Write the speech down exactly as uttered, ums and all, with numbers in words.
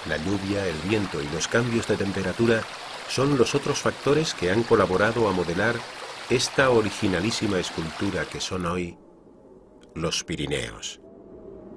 La lluvia, el viento y los cambios de temperatura son los otros factores que han colaborado a modelar esta originalísima escultura que son hoy los Pirineos.